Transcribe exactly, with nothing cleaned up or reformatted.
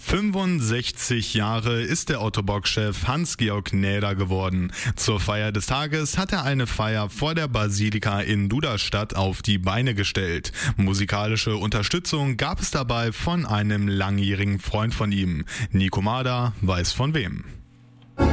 fünfundsechzig Jahre ist der Ottobock-Chef Hans-Georg Näder geworden. Zur Feier des Tages hat er eine Feier vor der Basilika in Duderstadt auf die Beine gestellt. Musikalische Unterstützung gab es dabei von einem langjährigen Freund von ihm. Nico Mader weiß von wem.